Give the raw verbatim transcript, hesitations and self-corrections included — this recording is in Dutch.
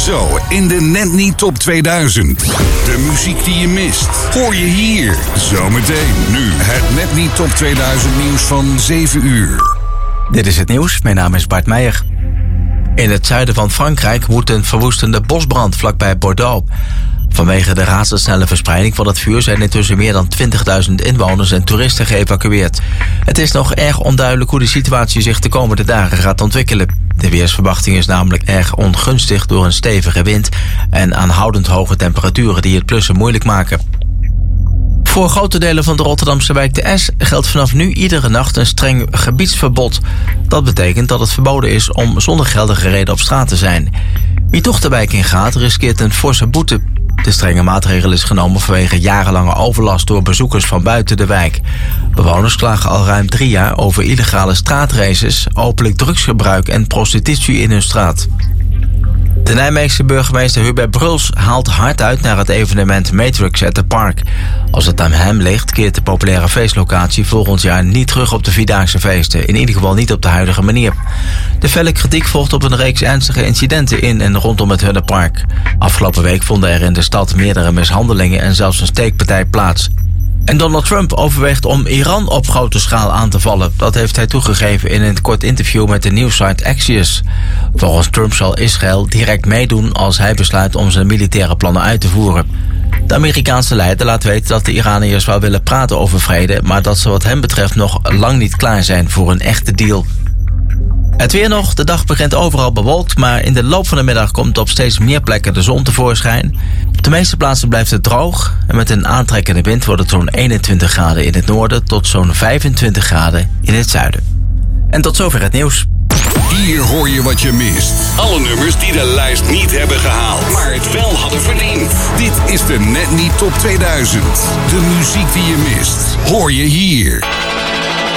Zo in de Net Niet Top tweeduizend. De muziek die je mist, hoor je hier. Zometeen nu het Net Niet Top tweeduizend nieuws van zeven uur. Dit is het nieuws, mijn naam is Bart Meijer. In het zuiden van Frankrijk woedt een verwoestende bosbrand vlakbij Bordeaux. Vanwege de razendsnelle verspreiding van het vuur zijn intussen meer dan twintigduizend inwoners en toeristen geëvacueerd. Het is nog erg onduidelijk hoe de situatie zich de komende dagen gaat ontwikkelen. De weersverwachting is namelijk erg ongunstig door een stevige wind en aanhoudend hoge temperaturen die het blussen moeilijk maken. Voor grote delen van de Rotterdamse wijk de Es geldt vanaf nu iedere nacht een streng gebiedsverbod. Dat betekent dat het verboden is om zonder geldige reden op straat te zijn. Wie toch de wijk ingaat, riskeert een forse boete. De strenge maatregel is genomen vanwege jarenlange overlast door bezoekers van buiten de wijk. Bewoners klagen al ruim drie jaar over illegale straatraces, openlijk drugsgebruik en prostitutie in hun straat. De Nijmeegse burgemeester Hubert Bruls haalt hard uit naar het evenement Matrix at the Park. Als het aan hem ligt, keert de populaire feestlocatie volgend jaar niet terug op de Vierdaagse feesten. In ieder geval niet op de huidige manier. De felle kritiek volgt op een reeks ernstige incidenten in en rondom het Hunnerpark. Afgelopen week vonden er in de stad meerdere mishandelingen en zelfs een steekpartij plaats. En Donald Trump overweegt om Iran op grote schaal aan te vallen. Dat heeft hij toegegeven in een kort interview met de nieuwssite Axios. Volgens Trump zal Israël direct meedoen als hij besluit om zijn militaire plannen uit te voeren. De Amerikaanse leider laat weten dat de Iraniërs wel willen praten over vrede, maar dat ze wat hem betreft nog lang niet klaar zijn voor een echte deal. Het weer nog. De dag begint overal bewolkt, maar in de loop van de middag komt op steeds meer plekken de zon tevoorschijn. Op de meeste plaatsen blijft het droog en met een aantrekkende wind wordt het zo'n eenentwintig graden in het noorden tot zo'n vijfentwintig graden in het zuiden. En tot zover het nieuws. Hier hoor je wat je mist. Alle nummers die de lijst niet hebben gehaald, maar het wel hadden verdiend. Dit is de Net Niet Top tweeduizend. De muziek die je mist, hoor je hier.